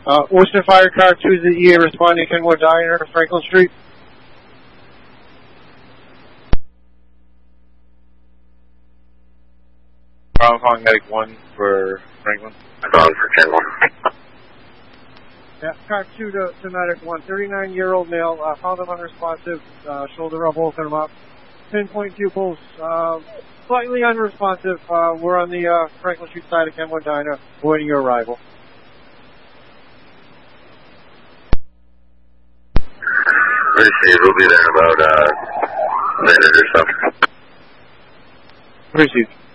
Ocean Fire Car 2 is the EA responding to Kenmore Diner, Franklin Street. Bravo calling Medic 1 for Franklin. Calling for Kenmore. Yeah, Car 2 to Medic 1. 39-year-old male, found him unresponsive, shoulder up, open him up. Pinpoint pupils, slightly unresponsive. We're on the Franklin Street side of Kenmore Diner, awaiting your arrival. Received, we'll be there in about a minute or so. Received.